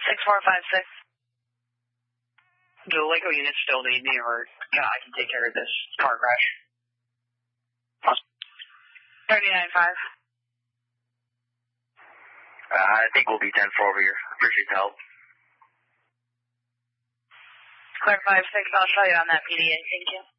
6456. Do the Lakewood units still need me, or I can take care of this car crash? 39.5. I think we'll be 10-4 over here. Appreciate the help. Square 5-6, I'll show you on that PDA. Thank you.